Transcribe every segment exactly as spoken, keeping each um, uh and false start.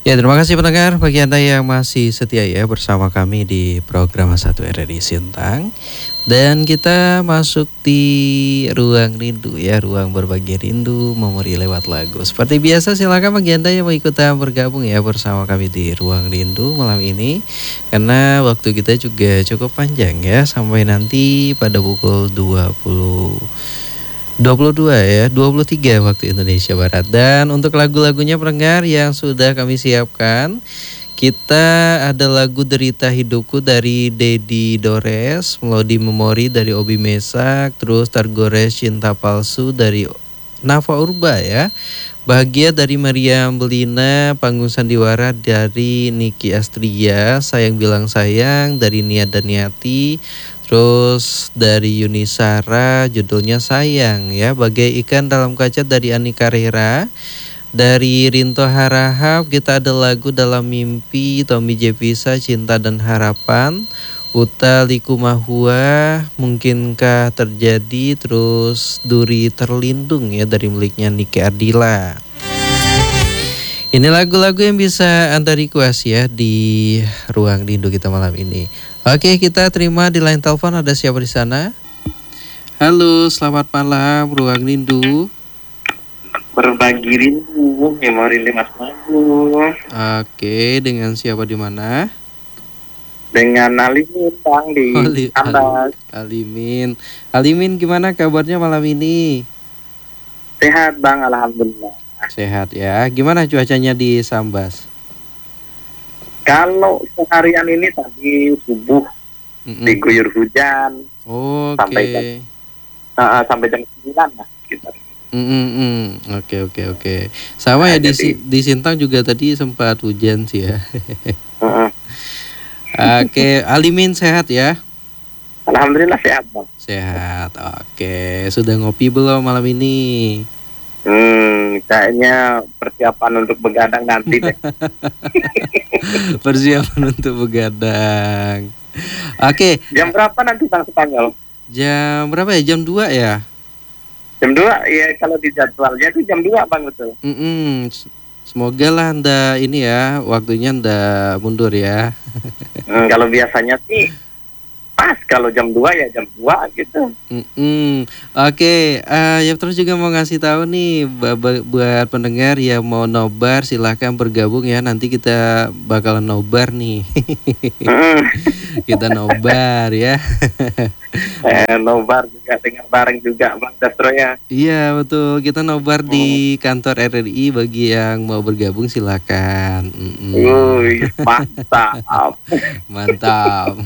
Ya, terima kasih pendengar bagi Anda yang masih setia ya bersama kami di program satu R R I Sintang. Dan kita masuk di ruang rindu ya, ruang berbagi rindu, memori lewat lagu. Seperti biasa silakan bagi Anda yang mau ikutan bergabung ya bersama kami di ruang rindu malam ini. Karena waktu kita juga cukup panjang ya, sampai nanti pada pukul dua puluh dua puluh dua ya, dua puluh tiga waktu Indonesia Barat. Dan untuk lagu-lagunya pendengar yang sudah kami siapkan, kita ada lagu Derita Hidupku dari Dedi Dores, Melodi Memori dari Obi Mesak, terus Tergores Cinta Palsu dari Nafa Urba ya. Bahagia dari Maria Belina, Panggung Sandiwara dari Niki Astria, Sayang Bilang Sayang dari Nia Daniati. Terus dari Yunisara judulnya Sayang ya. Bagai Ikan Dalam Kaca dari Ani Carrera. Dari Rinto Harahap kita ada lagu Dalam Mimpi Tommy Jevisa Cinta dan Harapan. Uta Likumahua Mungkinkah Terjadi. Terus Duri Terlindung ya dari miliknya Niki Ardila. Ini lagu-lagu yang bisa Anda request ya di ruang rindu kita malam ini. Oke, kita terima di line telepon, ada siapa di sana? Halo, selamat malam ruang rindu. Berbagi rindu, memori Mas Magu. Oke, dengan siapa di mana? Dengan Alimin Bang di Oh, Ali, Ambas. Alimin. Alimin gimana kabarnya malam ini? Sehat Bang, alhamdulillah. Sehat ya. Gimana cuacanya di Sambas? Kalau seharian ini tadi subuh Mm-mm. diguyur hujan. Oke. Sampai jam, uh, sampai jam sembilan lah sekitar. Mm-mm. Oke oke oke. Sama ya Nah, di jadi- di Sintang juga tadi sempat hujan sih ya. Uh-uh. Oke, Alimin sehat ya? Alhamdulillah sehat Bang. Sehat. Oke, sudah ngopi belum malam ini? Hmm, kayaknya persiapan untuk begadang nanti deh. Persiapan untuk begadang. Oke, Jam berapa nanti Bang Spanyol? jam berapa ya? Jam dua ya? Jam dua, ya kalau di jadwalnya itu jam dua Bang, betul. Mm-mm. Semoga lah Anda ini ya, waktunya Anda mundur ya. Hmm, kalau biasanya sih pas, kalau jam dua ya jam dua gitu. Mm-mm. Oke, eh, ya terus juga mau ngasih tahu nih ba- ba- buat pendengar yang mau nobar silahkan bergabung ya. Nanti kita bakalan nobar nih. Hmm. Kita nobar ya. Eh, nobar juga dengar bareng juga Bang Dastro ya. Iya betul, kita nobar di kantor R R I. Bagi yang mau bergabung silakan. Mm-mm. Wih, mantap. Mantap.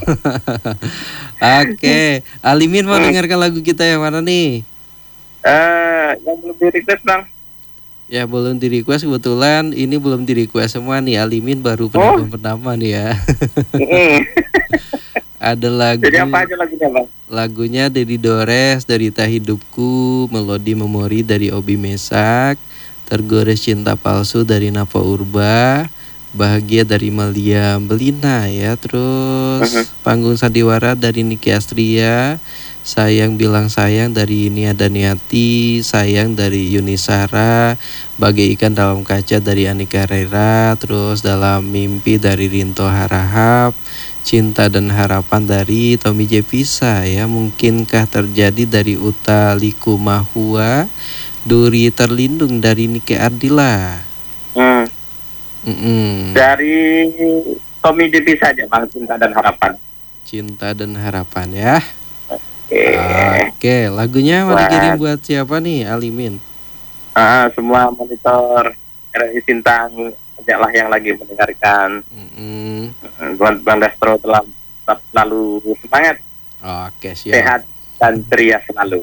Oke, Alimin mau dengarkan lagu kita yang mana nih? Eh, yang belum di request Bang. Ya belum di request, kebetulan ini belum di request semua nih. Alimin baru penonton pertama nih ya. Mm-mm. Ada lagu, Jadi apa aja lagunya Bang? lagunya Dedi Dores, Derita Hidupku, Melodi Memori dari Obi Mesak, Tergores Cinta Palsu dari Nafa Urba, Bahagia dari Malia Belina ya. Terus Mhm. Panggung Sandiwara dari Niki Astria, Sayang Bilang Sayang dari Nia Daniati, Sayang dari Yunisara, Bagai Ikan Dalam Kaca dari Ani Carrera, terus Dalam Mimpi dari Rinto Harahap, Cinta dan Harapan dari Tommy Jevisa ya. Mungkinkah Terjadi dari Uta Likumahua, Duri Terlindung dari Niki Ardila. Hmm. Mm-mm. Dari Tommy Devi saja Bang, Cinta dan Harapan. Cinta dan Harapan ya. Oke. Oke, lagunya mau Buat- dikirim buat siapa nih, Alimin? Ah, semua monitor R R I Sintang ajaklah yang lagi mendengarkan. Mm-mm. Hmm, Buat Bang Dastro telah tetap selalu semangat, Oke, siap. sehat dan ceria selalu.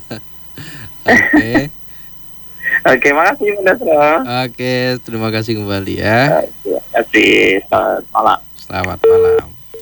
Oke. Oke, makasih Bang Dastro. Oke, terima kasih kembali ya. Terima kasih. Selamat malam. Selamat malam.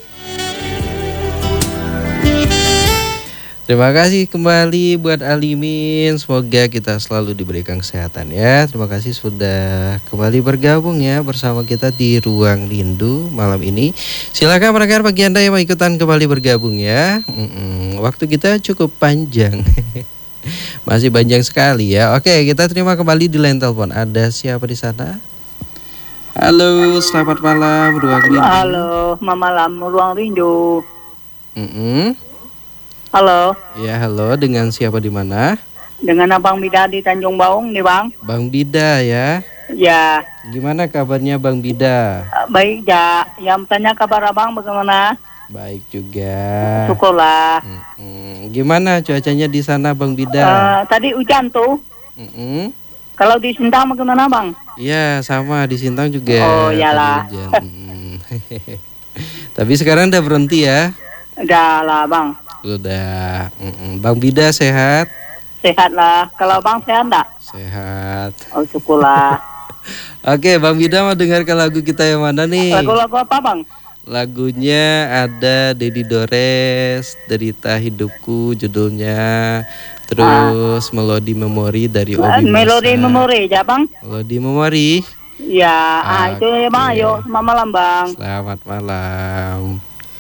Terima kasih kembali buat Alimin. Semoga kita selalu diberikan kesehatan ya. Terima kasih sudah kembali bergabung ya bersama kita di Ruang Rindu malam ini. Silakan pendengar bagi Anda yang mau ikutan kembali bergabung ya. Mm-mm, waktu kita cukup panjang. Masih panjang sekali ya. Oke, kita terima kembali di line telepon. Ada siapa di sana? Halo, selamat malam Ruang Rindu. Halo, malam Ruang Rindu. Mm-mm. Halo, Ya, halo, dengan siapa di mana? dengan Abang Bida di Tanjung Baung nih Bang. Bang Bida ya. Ya, Gimana kabarnya Bang Bida? baik ya. Yang tanya kabar Abang bagaimana? Baik juga. Syukurlah. Mm-mm. Gimana cuacanya di sana Bang Bida? Eh, tadi hujan tuh. Mm-mm. Kalau di Sintang bagaimana Bang? Iya, sama di Sintang juga. Oh, tadi iyalah. hujan. Mm. Tapi sekarang udah berhenti ya? Udah lah Bang. Udah. Mm-mm. Bang Bida sehat? Sehat lah. Kalau Bang sehat enggak? Sehat. Oh, syukurlah. Oke, Bang Bida mau dengarkan lagu kita yang mana nih? Lagu-lagu apa Bang? Lagunya ada Dedi Dores, Derita Hidupku judulnya. Terus Melodi Memori dari Obi Melodi Musa. Memori ya Bang? Melodi Memori. Ya, ah, itu ya Bang. Oke. Ayo, selamat malam Bang. Selamat malam.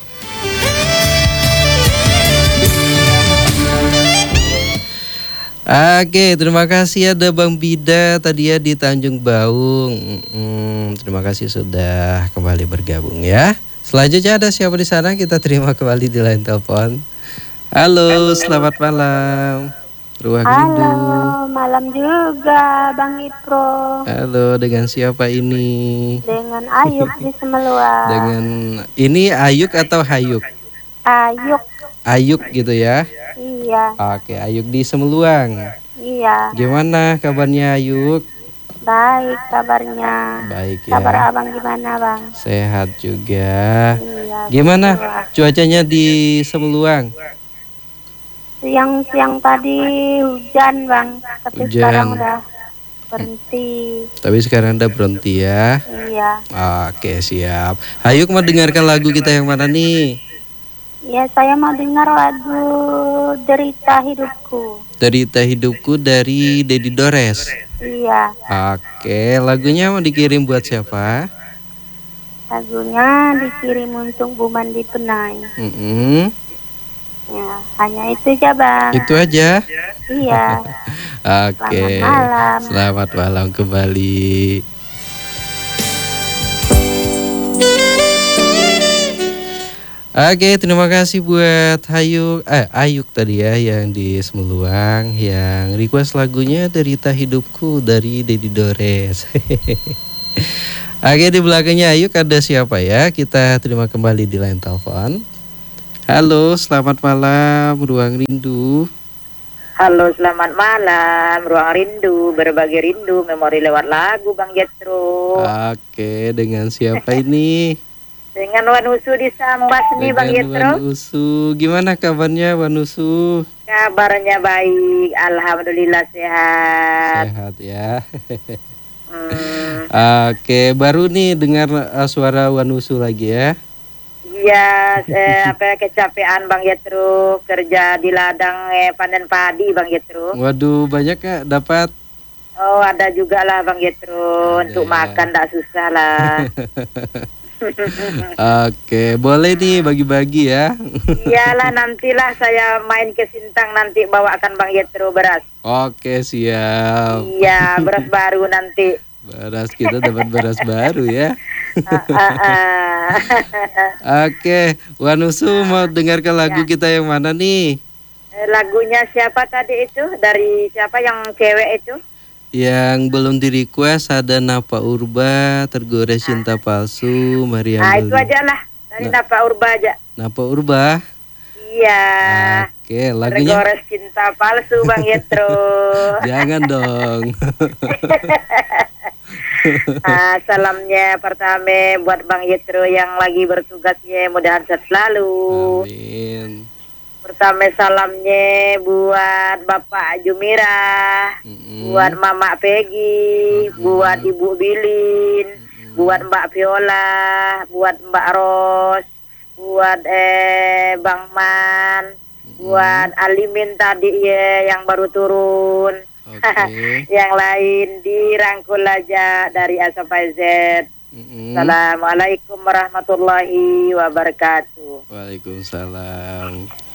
Oke, terima kasih ada Bang Bida tadi ya di Tanjung Baung. Mm, terima kasih sudah kembali bergabung ya. Selanjutnya ada siapa di sana? Kita terima kembali di line telepon. Halo, selamat malam. Ruang Rindu. Halo, malam juga Bang Ipro. Halo, dengan siapa ini? Dengan Ayuk di Semeluang. Dengan ini Ayuk atau Hayuk? Ayuk. Ayuk gitu ya. Iya, Oke, Ayuk di Semeluang. iya. Gimana kabarnya Ayuk? Baik kabarnya. Baik ya. Kabar Abang gimana Bang? Sehat juga. Iya. Gimana syukurlah. cuacanya di Semeluang? Siang-siang tadi hujan Bang, tapi Hujan. sekarang udah berhenti. Tapi sekarang udah berhenti ya. Iya. Oke, siap. Hayuk mau dengarkan lagu kita yang mana nih? Iya, saya mau dengar lagu Derita Hidupku. Derita Hidupku dari Dedi Dores. Iya. Oke, lagunya mau dikirim buat siapa? Lagunya dikirim untuk Bu Mandi Penai. Mm-mm. Ya, hanya itu aja Bang. Itu aja. Iya. Oke. Selamat malam. Selamat malam kembali. Oke, terima kasih buat Hayuk, eh Ayuk tadi ya yang di Semeluang yang request lagunya Derita Hidupku dari Dedi Dores. Oke, di belakangnya Ayuk ada siapa ya? Kita terima kembali di line telepon. Halo, selamat malam Ruang Rindu. Halo, selamat malam. Ruang Rindu, berbagi rindu, memori lewat lagu Bang Jetro. Oke, dengan siapa ini? Dengan Wanusu di Sambas nih Bang Dengan Jetro. Wanusu. Gimana kabarnya Wanusu? Kabarnya baik, alhamdulillah sehat. Sehat ya. Hmm, Oke, baru nih dengar uh, suara Wanusu lagi ya. Iya, eh, apa kecapean Bang Jetro, kerja di ladang eh, panen padi Bang Jetro. Waduh, banyak Kak dapat. Oh, ada juga lah Bang Jetro, Ada untuk ya. makan tak susah lah. Oke, boleh nih bagi-bagi ya. Iyalah, nantilah saya main ke Sintang nanti bawakan Bang Jetro beras. Oke, siap. Iya, beras baru nanti. Beras kita dapat beras baru ya. Ah, ah, ah. Oke, Wanusu mau dengarkan lagu kita yang mana nih? Eh, Lagunya siapa tadi itu? Dari siapa yang cewek itu? Yang belum di request ada Napa Urba, Tergores Cinta Palsu, Maria Nah, itu Beli. aja lah. Dari Nah. Napa Urba aja. Napa Urba. Iya. Oke, lagunya Tergores cinta palsu Bang Yetro. jangan dong. Ah, salamnya pertama buat Bang Yetro yang lagi bertugas ya, mudahan sehat selalu. Amin. Pertama salamnya buat Bapak Jumira, Mm-mm. buat Mama Peggy, buat Ibu Bilin, buat Mbak Viola, buat Mbak Ros, buat eh Bang Man, buat Alimin tadi ya yang baru turun. Oke. Yang lain dirangkul aja dari A sampai Z. Mm-mm. Assalamualaikum warahmatullahi wabarakatuh. Waalaikumsalam.